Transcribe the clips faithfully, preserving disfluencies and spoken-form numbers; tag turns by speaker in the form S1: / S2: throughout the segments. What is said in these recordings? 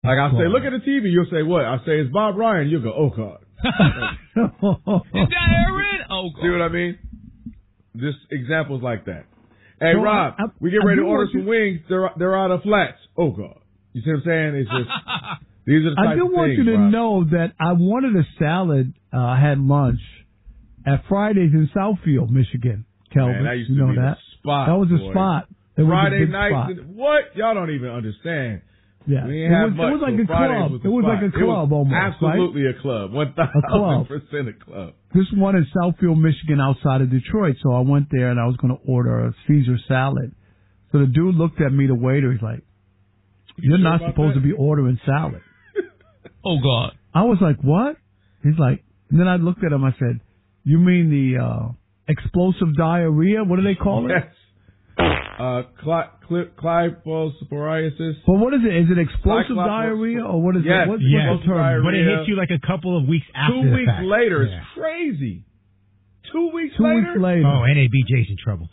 S1: Like I'll say, look at the T V. You'll say, what? I'll say, it's Bob Ryan. You'll go, oh, God.
S2: Is that Aaron? Oh, God.
S1: See what I mean? Just examples like that. Hey,
S3: so
S1: Rob,
S3: I, I,
S1: we get
S3: I
S1: ready to order some
S3: you,
S1: wings. They're they're out of flats. Oh, God. You see what I'm saying? It's just, these are the types
S3: I do
S1: of
S3: want
S1: things,
S3: you to
S1: Rob.
S3: know that I wanted a salad. Uh, I had lunch at Fridays in Southfield, Michigan. Kelvin,
S1: Man, that used
S3: you
S1: to
S3: know
S1: be
S3: that.
S1: the spot.
S3: That was a
S1: boy.
S3: spot. That
S1: Friday
S3: was a big
S1: nights.
S3: spot.
S1: What? Y'all don't even understand.
S3: Yeah,
S1: we
S3: it
S1: didn't have
S3: was,
S1: much,
S3: it was like
S1: so
S3: a
S1: Fridays
S3: club.
S1: was
S3: It was
S1: spot.
S3: like a club
S1: it was
S3: almost.
S1: Absolutely
S3: right?
S1: a club. One thousand percent a club.
S3: This one in Southfield, Michigan, outside of Detroit. So I went there and I was going to order a Caesar salad. So the dude looked at me, the waiter. He's like, "You're
S1: you sure
S3: not supposed
S1: that?
S3: to be ordering salad."
S2: Oh, God.
S3: I was like, "What?" He's like, and then I looked at him. I said, "You mean the uh, explosive diarrhea? What do they call it?"
S1: Yes. Uh, cli- cli- Cliposporiasis.
S3: Well, what is it? Is it explosive
S1: Cyclops-
S3: diarrhea or what is
S1: yes,
S3: it? What,
S4: yes.
S3: What's the term?
S1: Diarrhea.
S4: But it hits you like a couple of weeks after
S1: Two
S4: the
S1: weeks
S4: fact.
S1: later
S4: Yeah.
S1: is crazy. Two weeks
S3: Two
S1: later?
S3: weeks later.
S4: Oh, N A B J's in trouble.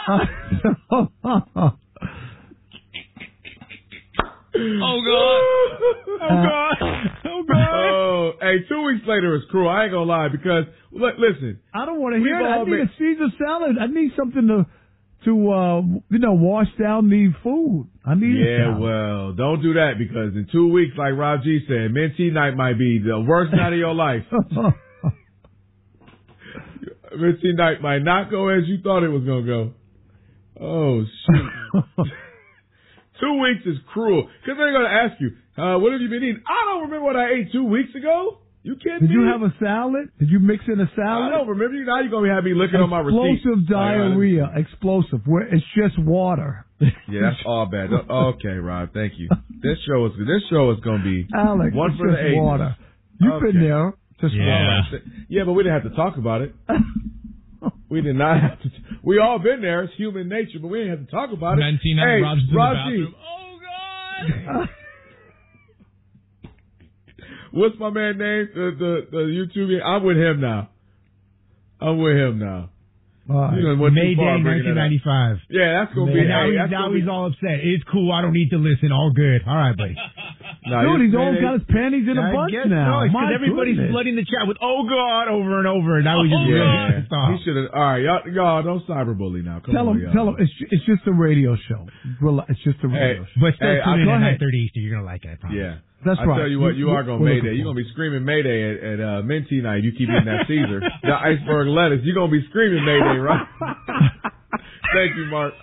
S2: Oh, God.
S4: Oh, God. Oh, God.
S1: Oh, hey, two weeks later is cruel. I ain't gonna lie because look, listen.
S3: I don't want to
S1: We've
S3: hear that. I
S1: all
S3: need
S1: been-
S3: a Caesar salad. I need something to, to uh, you know, wash down the food. I need a
S1: Yeah,
S3: salad.
S1: well, don't do that because in two weeks, like Rob G said, Minty night might be the worst night of your life. Minty night might not go as you thought it was gonna go. Oh shoot. Two weeks is cruel because they're gonna ask you, uh, "What have you been eating?" I don't remember what I ate two weeks ago. You kidding
S3: Did
S1: me?
S3: you have a salad? Did you mix in a
S1: I
S3: salad?
S1: don't remember. You now you're gonna have me looking on my receipt.
S3: Explosive diarrhea. Explosive. Where it's just water.
S1: Yeah, that's all bad. Okay, Rob. Thank you. This show is this show is gonna be
S3: Alex,
S1: one
S3: it's
S1: for the
S3: just
S1: ages.
S3: water. You've
S1: Okay.
S3: been there. Just
S4: Yeah.
S1: Yeah, but we didn't have to talk about it. We did not have to. We all been there. It's human nature, but we didn't have to talk about it.
S2: nineteen ninety
S1: Hey,
S2: Rob's in the
S1: Rob
S2: bathroom.
S1: G,
S2: Oh, God.
S1: what's my man name? The the the YouTube. I'm with him now. I'm with him now.
S3: All right.
S1: You done went too
S4: May
S1: far
S4: Day,
S1: bringing
S4: nineteen
S1: that up.
S4: ninety-five.
S1: Yeah, that's gonna be.
S4: And now
S1: Hey,
S4: he's,
S1: that's
S4: now
S1: gonna
S4: he's
S1: be,
S4: all upset. It's cool. I don't need to listen. All good. All right, buddy.
S1: Nah,
S3: Dude, he's all
S1: Mayday-
S3: got his panties in a
S4: I
S3: bunch
S4: guess
S3: now.
S4: no, it's
S3: My
S4: because everybody's
S3: goodness.
S4: flooding the chat with "Oh God" over and over. Now we just
S2: Oh,
S4: really
S2: God.
S4: pissed off.
S1: He should have. All right, y'all, y'all don't cyberbully now. Come
S3: Tell
S1: on,
S3: him,
S1: y'all.
S3: tell him, it's, it's just a radio show. Rela- It's just a radio show.
S4: But still
S1: Hey,
S4: tune
S1: I-
S4: in
S3: go
S4: at
S3: ahead.
S4: nine thirty Eastern. You're gonna like it. I promise.
S1: Yeah.
S3: That's
S1: I
S3: right.
S1: tell you what, you
S3: We-
S1: are gonna
S3: we're
S1: Mayday.
S3: looking
S1: You're
S3: for
S1: gonna be screaming Mayday at, at uh, Minty night. You keep eating that Caesar, the iceberg lettuce. You're gonna be screaming Mayday, right? Thank you, Mark.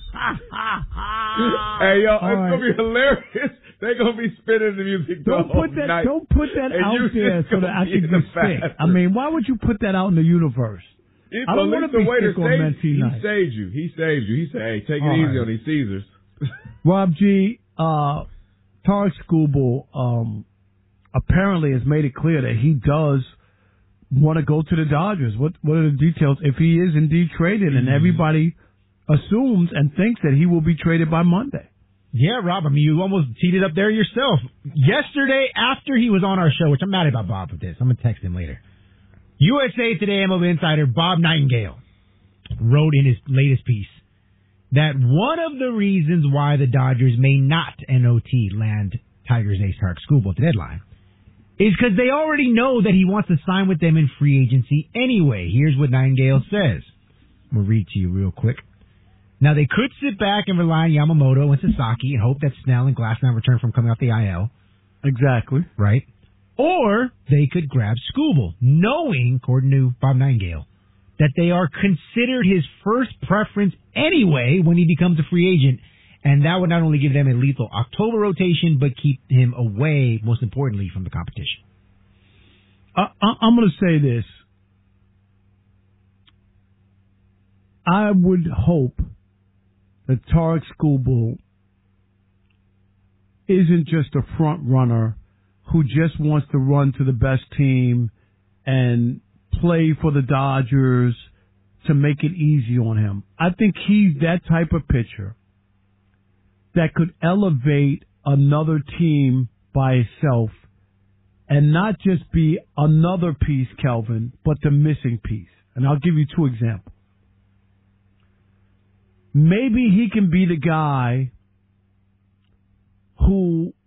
S1: Hey, yo,
S3: All
S1: it's
S3: right.
S1: gonna be hilarious. They're gonna be spinning the music the
S3: Don't
S1: whole
S3: put that.
S1: night.
S3: Don't put that
S1: And
S3: out
S1: you
S3: there
S1: just
S3: so that
S1: gonna
S3: I
S1: be
S3: can
S1: in the
S3: be sick. I
S1: bathroom.
S3: mean, why would you put that out in the universe?
S1: If
S3: I don't
S1: at
S3: wanna
S1: least the
S3: be
S1: waiter
S3: sick on
S1: saved,
S3: Minty
S1: he
S3: night.
S1: saved you. He saved you. He said, "Hey, take it
S3: All
S1: easy
S3: right.
S1: on these Caesars."
S3: Rob G. Uh, Tarek Skubal um, apparently has made it clear that he does want to go to the Dodgers. What What are the details? If he is indeed traded, and everybody assumes and thinks that he will be traded by Monday.
S4: Yeah, Rob, I mean, you almost teed it up there yourself. Yesterday, after he was on our show, which I'm mad about Bob with this. I'm going to text him later. U S A Today M L B insider Bob Nightingale wrote in his latest piece that one of the reasons why the Dodgers may not N O T land Tigers ace Tarek Skubal at the deadline is because they already know that he wants to sign with them in free agency anyway. Here's what Nightingale says. We'll read to you real quick. Now, they could sit back and rely on Yamamoto and Sasaki and hope that Snell and Glasnow return from coming off the I L.
S3: Exactly.
S4: Right? Or they could grab Skubal, knowing, according to Bob Nightingale, that they are considered his first preference anyway when he becomes a free agent. And that would not only give them a lethal October rotation, but keep him away, most importantly, from the competition.
S3: I, I, I'm going to say this. I would hope that Tarek Skubal isn't just a front runner who just wants to run to the best team and play for the Dodgers to make it easy on him. I think he's that type of pitcher that could elevate another team by itself and not just be another piece, Kelvin, but the missing piece. And I'll give you two examples. Maybe he can be the guy who